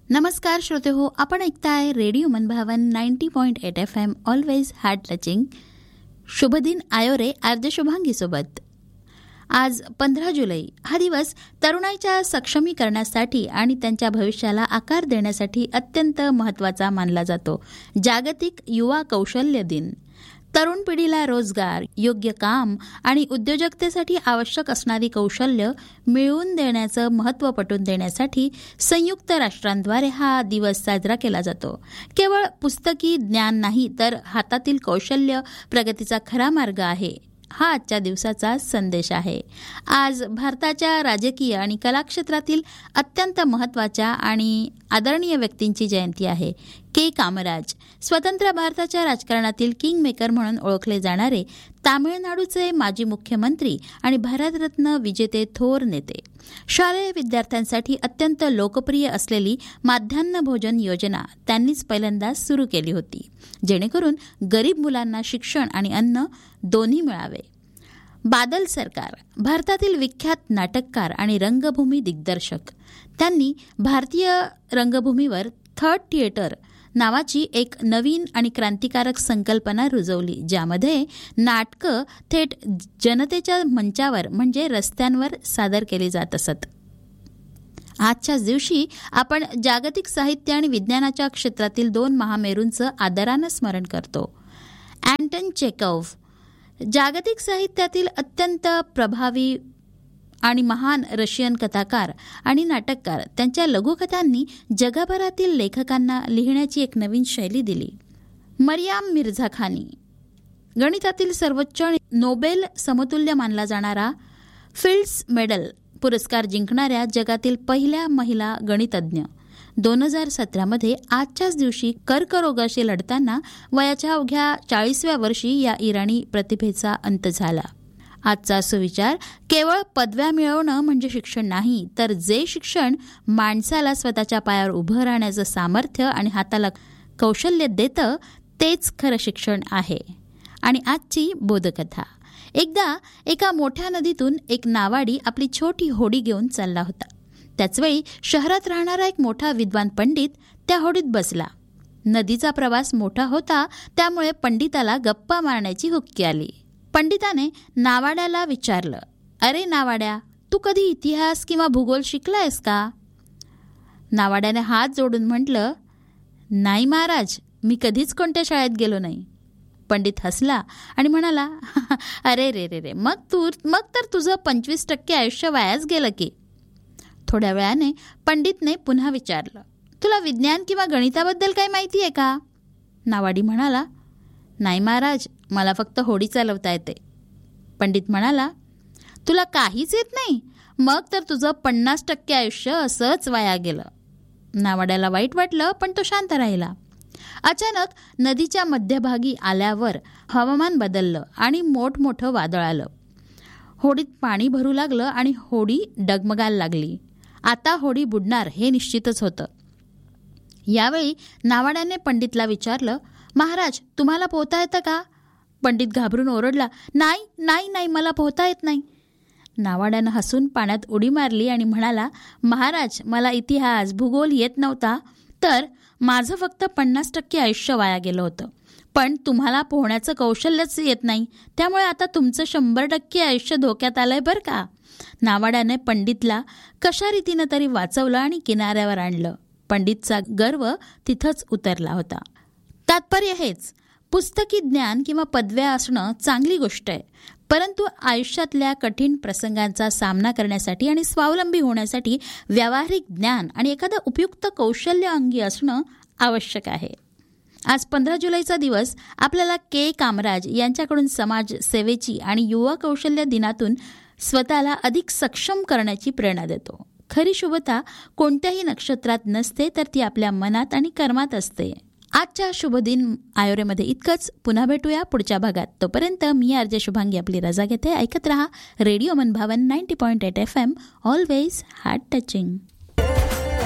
नमस्कार श्रोते हो, आपण ऐकताय रेडिओ मनभावन 90.8 FM ऑलवेज हार्ट टचिंग. शुभ दिन आयोरे आरजे शुभांगी सोबत. आज 15 जुलै हा दिवस तरुणाईच्या सक्षमीकरणासाठी आणि त्यांच्या भविष्याला आकार देण्यासाठी अत्यंत महत्त्वाचा मानला जातो. जागतिक युवा कौशल्य दिन. तरुण पिढीला रोजगार, योग्य काम आणि उद्योजकतेसाठी आवश्यक असणारी कौशल्य मिळवून देण्याचं महत्त्व पटवून देण्यासाठी संयुक्त राष्ट्रांद्वारे हा दिवस साजरा केला जातो. केवळ पुस्तकी ज्ञान नाही तर हातातील कौशल्य प्रगतीचा खरा मार्ग आहे, हा आजच्या दिवसाचा संदेश आहे. आज भारताच्या राजकीय आणि कला क्षेत्रातील अत्यंत महत्त्वाच्या आणि आदरणीय व्यक्तींची जयंती आहे. के. कामराज, स्वतंत्र भारताच्या राजकारणातील किंग मेकर म्हणून ओळखले जाणारे तामिळनाडूचे माजी मुख्यमंत्री आणि भारतरत्न विजेते थोर नेते. शालेय विद्यार्थ्यांसाठी अत्यंत लोकप्रिय असलेली माध्यान्ह भोजन योजना त्यांनीच पहिल्यांदा सुरू केली होती, जेणेकरून गरीब मुलांना शिक्षण आणि अन्न दोन्ही मिळावे. बादल सरकार, भारतातील विख्यात नाटककार आणि रंगभूमी दिग्दर्शक. त्यांनी भारतीय रंगभूमीवर थर्ड थिएटर नावाची एक नवीन आणि क्रांतिकारक संकल्पना रुजवली, ज्यामध्ये नाटकं थेट जनतेच्या मंचावर म्हणजे रस्त्यांवर सादर केली जात असत. आजच्याच दिवशी आपण जागतिक साहित्य आणि विज्ञानाच्या क्षेत्रातील 2 महामेरूंचं आदरानं स्मरण करतो. अँटन चेखोव्ह, जागतिक साहित्यातील अत्यंत प्रभावी आणि महान रशियन कथाकार आणि नाटककार. त्यांच्या लघुकथांनी जगभरातील लेखकांना लिहिण्याची एक नवीन शैली दिली. मरियाम मिर्झाखानी, गणितातील सर्वोच्च नोबेल समतुल्य मानला जाणारा फिल्ड्स मेडल पुरस्कार जिंकणाऱ्या जगातील पहिल्या महिला गणितज्ञ. 2017 आजच्याच दिवशी कर्करोगाशी लढताना वयाच्या अवघ्या 40व्या वर्षी या इराणी प्रतिभेचा अंत झाला. आजचा सुविचार, केवळ पदव्या मिळवणं म्हणजे शिक्षण नाही, तर जे शिक्षण माणसाला स्वतःच्या पायावर उभं राहण्याचं सामर्थ्य आणि हाताला कौशल्य देतं तेच खरं शिक्षण आहे. आणि आजची बोधकथा. एकदा एका मोठ्या नदीतून एक नावाडी आपली छोटी होडी घेऊन चालला होता. त्याचवेळी शहरात राहणारा एक मोठा विद्वान पंडित त्या होडीत बसला. नदीचा प्रवास मोठा होता, त्यामुळे पंडिताला गप्पा मारण्याची हुक्की आली. पंडिताने नावाड्याला विचारलं, अरे नावाड्या, तू कधी इतिहास किंवा भूगोल शिकलायस का? नावाड्याने हात जोडून म्हटलं, नाही महाराज, मी कधीच कोणत्या शाळेत गेलो नाही. पंडित हसला आणि म्हणाला, अरे रे रे रे, मग तर तुझं 25% आयुष्य वायाच गेलं की. थोड्या वेळाने पंडितने पुन्हा विचारलं, तुला विज्ञान किंवा गणिताबद्दल काही माहिती आहे का? नावाडी म्हणाला, नाही महाराज, मला फक्त होडी चालवता येते. पंडित म्हणाला, तुला काहीच येत नाही? मग तर तुझं 50% आयुष्य असंच वाया गेलं. नावाड्याला वाईट वाटलं, पण तो शांत राहिला. अचानक नदीच्या मध्यभागी आल्यावर हवामान बदललं आणि मोठमोठं वादळ आलं. होडीत पाणी भरू लागलं आणि होडी डगमगायला लागली. आता होडी बुडणार हे निश्चितच होतं. यावेळी नावाड्याने पंडितला विचारलं, महाराज, तुम्हाला पोहता येतं का? पंडित घाबरून ओरडला, नाही नाही नाही, मला पोहता येत नाही. नावाड्यानं हसून पाण्यात उडी मारली आणि म्हणाला, महाराज, मला इतिहास भूगोल येत नव्हता, तर माझं फक्त 50% आयुष्य वाया गेलं होतं. पण तुम्हाला पोहण्याचं कौशल्यच येत नाही, त्यामुळे आता तुमचं 100% आयुष्य धोक्यात आलंय बरं का. नावाड्याने पंडितला कशा रीतीनं तरी वाचवलं आणि किनाऱ्यावर आणलं. पंडितचा गर्व तिथंच उतरला होता. तात्पर्य हेच, पुस्तकी ज्ञान किंवा पदव्या असणं चांगली गोष्ट आहे, परंतु आयुष्यातल्या कठीण प्रसंगांचा सामना करण्यासाठी आणि स्वावलंबी होण्यासाठी व्यावहारिक ज्ञान आणि एखादं उपयुक्त कौशल्य अंगी असणं आवश्यक आहे. आज 15 जुलैचा दिवस आपल्याला के. कामराज यांच्याकडून समाज सेवेची आणि युवा कौशल्य दिनातून स्वतःला अधिक सक्षम करण्याची प्रेरणा देतो. खरी शुभता कोणत्याही नक्षत्रात नसते, तर ती आपल्या मनात आणि कर्मात असते. आजच्या शुभदिन आयोरेमध्ये इतकंच. पुन्हा भेटूया पुढच्या भागात. तोपर्यंत मी आरजे शुभांगी आपली रजा घेते. ऐकत रहा रेडिओ मनभावन 90.8 FM ऑलवेज हार्ट टचिंग.